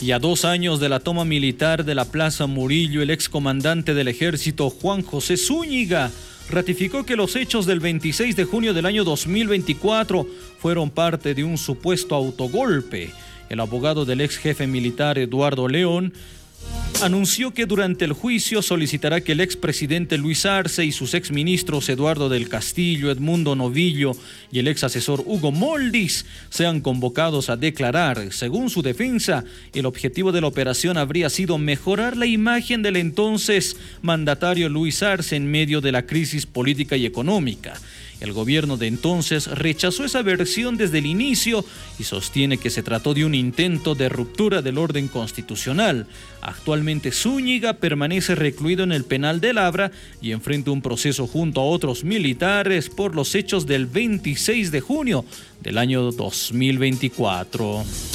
Y a 2 años de la toma militar de la Plaza Murillo, el excomandante del ejército Juan José Zúñiga ratificó que los hechos del 26 de junio del año 2024 fueron parte de un supuesto autogolpe. El abogado del ex jefe militar Eduardo León anunció que durante el juicio solicitará que el expresidente Luis Arce y sus exministros Eduardo del Castillo, Edmundo Novillo y el ex asesor Hugo Moldis sean convocados a declarar. Según su defensa, el objetivo de la operación habría sido mejorar la imagen del entonces mandatario Luis Arce en medio de la crisis política y económica. El gobierno de entonces rechazó esa versión desde el inicio y sostiene que se trató de un intento de ruptura del orden constitucional. Actualmente Zúñiga permanece recluido en el penal de Labra y enfrenta un proceso junto a otros militares por los hechos del 26 de junio del año 2024.